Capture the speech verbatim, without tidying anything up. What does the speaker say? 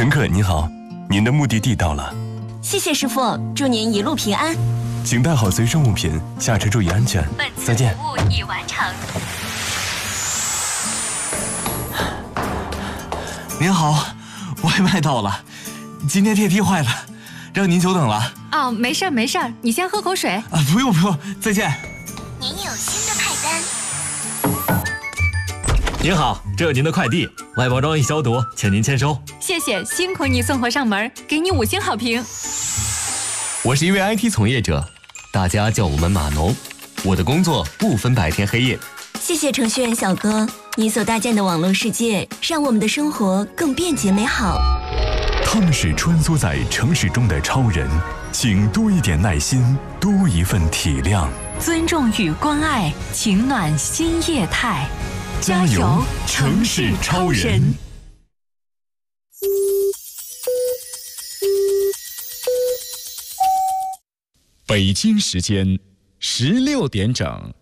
乘客您好，您的目的地到了。 谢谢师傅，祝您一路平安。 请带好随身物品，下车注意安全。再见。 服务已完成。 您好，外卖到了，今天电梯坏了，让您久等了。 哦，没事儿没事儿，你先喝口水。 啊，不用不用，再见。 您有新的派单。 您好，这是您的快递，外包装已消毒，请您签收。 谢谢，辛苦你送货上门，给你五星好评。 我是一位 I T 从业者，大家叫我们码农。我的工作不分白天黑夜。 谢谢程序员小哥，你所搭建的网络世界，让我们的生活更便捷美好。 他们是穿梭在城市中的超人，请多一点耐心，多一份体谅。 尊重与关爱，情暖新业态。 加油，城市超人！ 北京时间十六点整。